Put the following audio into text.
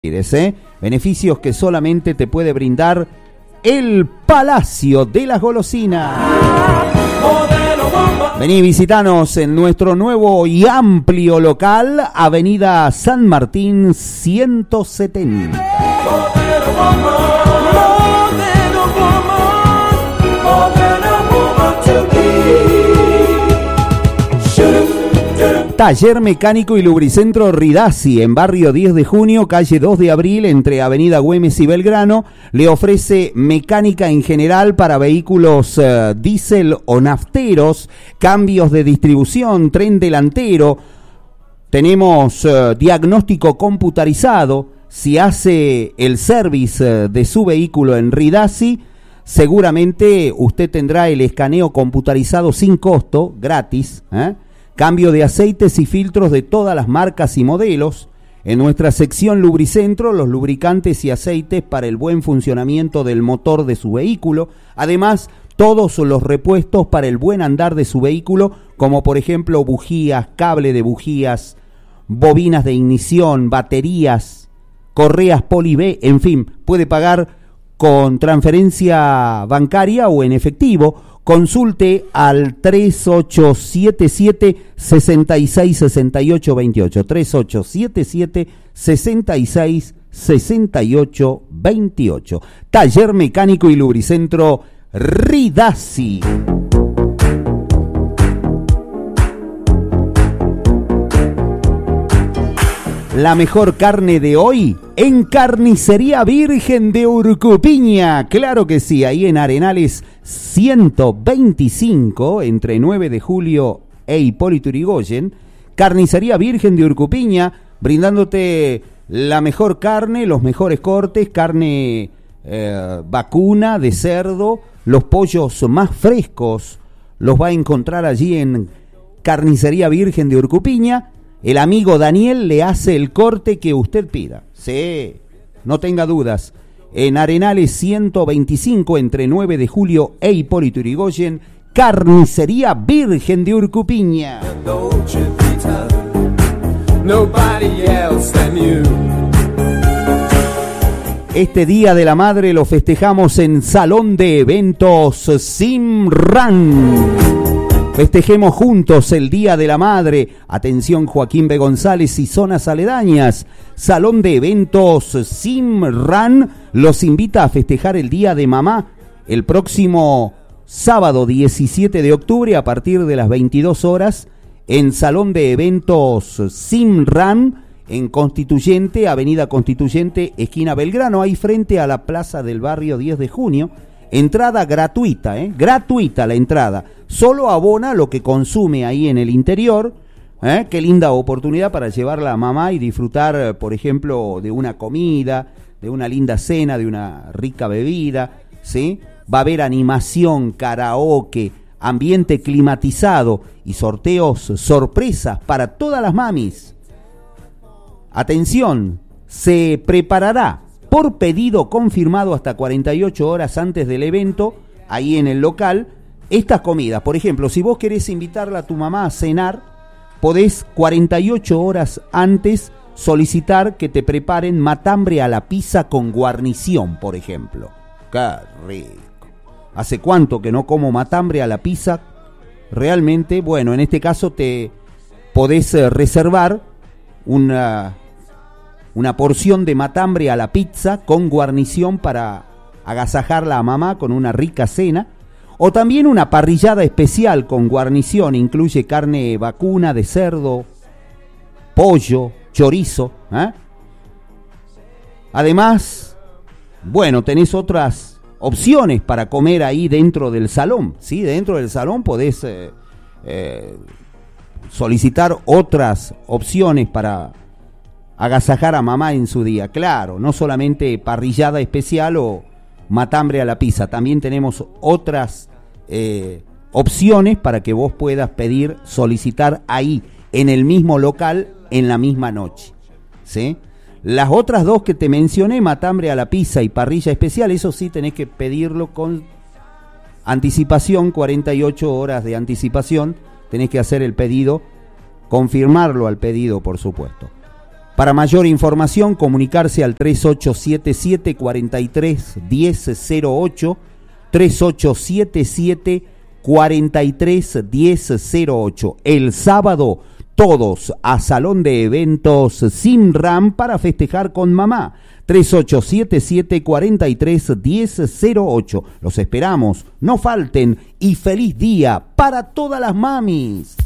Beneficios que solamente te puede brindar el Palacio de las Golosinas. Vení, visitanos en nuestro nuevo y amplio local, Avenida San Martín 170. Taller Mecánico y Lubricentro Ridassi, en barrio 10 de junio, calle 2 de abril, entre Avenida Güemes y Belgrano. Le ofrece mecánica en general para vehículos diésel o nafteros, cambios de distribución, tren delantero. Tenemos diagnóstico computarizado. Si hace el service de su vehículo en Ridassi, seguramente usted tendrá el escaneo computarizado sin costo, gratis, Cambio de aceites y filtros de todas las marcas y modelos. En nuestra sección Lubricentro, los lubricantes y aceites para el buen funcionamiento del motor de su vehículo. Además, todos los repuestos para el buen andar de su vehículo, como por ejemplo bujías, cable de bujías, bobinas de ignición, baterías, correas poli B, en fin, puede pagar con transferencia bancaria o en efectivo. Consulte al 3877-666828, 3877-666828. Taller Mecánico y Lubricentro Ridassi. La mejor carne de hoy en Carnicería Virgen de Urcupiña. Claro que sí, ahí en Arenales 125, entre 9 de julio e Hipólito Yrigoyen. Carnicería Virgen de Urcupiña, brindándote la mejor carne, los mejores cortes, carne vacuna, de cerdo, los pollos más frescos. Los va a encontrar allí en Carnicería Virgen de Urcupiña. El amigo Daniel le hace el corte que usted pida. Sí, no tenga dudas. En Arenales 125, entre 9 de julio e Hipólito Yrigoyen, Carnicería Virgen de Urcupiña. Este Día de la Madre lo festejamos en Salón de Eventos Simran. Festejemos juntos el Día de la Madre. Atención, Joaquín B. González y zonas aledañas. Salón de Eventos Simran los invita a festejar el Día de Mamá el próximo sábado 17 de octubre a partir de las 22 horas en Salón de Eventos Simran en Constituyente, Avenida Constituyente, esquina Belgrano, ahí frente a la Plaza del Barrio 10 de Junio. Entrada gratuita, gratuita la entrada. Solo abona lo que consume ahí en el interior. Qué linda oportunidad para llevarla a mamá y disfrutar, por ejemplo, de una comida, de una linda cena, de una rica bebida, ¿sí? Va a haber animación, karaoke, ambiente climatizado y sorteos sorpresas para todas las mamis. Atención, se preparará por pedido confirmado hasta 48 horas antes del evento, ahí en el local, estas comidas. Por ejemplo, si vos querés invitarla a tu mamá a cenar, podés 48 horas antes solicitar que te preparen matambre a la pizza con guarnición, por ejemplo. ¡Qué rico! ¿Hace cuánto que no como matambre a la pizza? Realmente, bueno, en este caso te podés reservar una porción de matambre a la pizza con guarnición para agasajarla a mamá con una rica cena, o también una parrillada especial con guarnición, incluye carne vacuna, de cerdo, pollo, chorizo, Además, bueno, tenés otras opciones para comer ahí dentro del salón, ¿sí? Dentro del salón podés solicitar otras opciones para agasajar a mamá en su día. Claro, no solamente parrillada especial o matambre a la pizza, también tenemos otras opciones para que vos puedas pedir, solicitar ahí, en el mismo local, en la misma noche, ¿sí? Las otras dos que te mencioné, matambre a la pizza y parrilla especial, eso sí tenés que pedirlo con anticipación, 48 horas de anticipación, tenés que hacer el pedido, confirmarlo al pedido, por supuesto. Para mayor información, comunicarse al 3877 43 1008, 3877 43 1008. El sábado, todos a Salón de Eventos Simram para festejar con mamá. 3877 43 1008. Los esperamos, no falten y feliz día para todas las mamis.